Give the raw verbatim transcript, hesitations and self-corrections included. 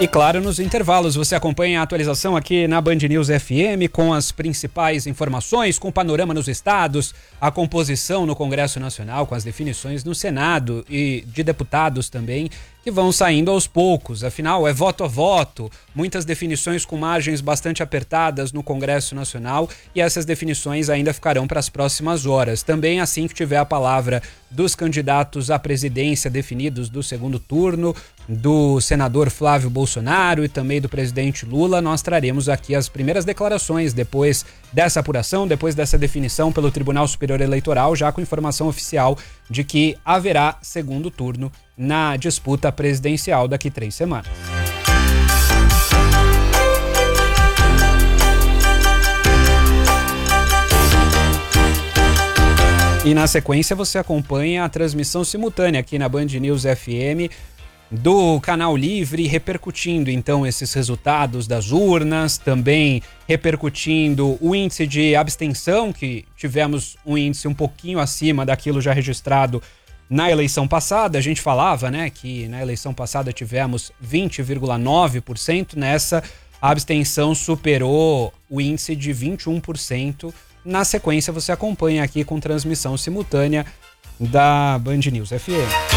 E claro, nos intervalos você acompanha a atualização aqui na Band News F M com as principais informações, com o panorama nos estados, a composição no Congresso Nacional, com as definições no Senado e de deputados também, que vão saindo aos poucos. Afinal, é voto a voto, muitas definições com margens bastante apertadas no Congresso Nacional e essas definições ainda ficarão para as próximas horas. Também assim que tiver a palavra dos candidatos à presidência definidos do segundo turno, do senador Flávio Bolsonaro e também do presidente Lula, nós traremos aqui as primeiras declarações depois dessa apuração, depois dessa definição pelo Tribunal Superior Eleitoral, já com informação oficial de que haverá segundo turno na disputa presidencial daqui três semanas. E na sequência você acompanha a transmissão simultânea aqui na Band News F M do Canal Livre, repercutindo então esses resultados das urnas, também repercutindo o índice de abstenção, que tivemos um índice um pouquinho acima daquilo já registrado na eleição passada. A gente falava, né, que na eleição passada tivemos vinte vírgula nove por cento, nessa a abstenção superou o índice de vinte e um por cento. Na sequência você acompanha aqui com transmissão simultânea da Band News F M.